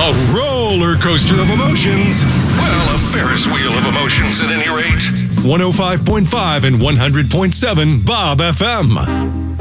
A roller coaster of emotions. Well, a Ferris wheel of emotions at any rate. 105.5 and 100.7 Bob FM.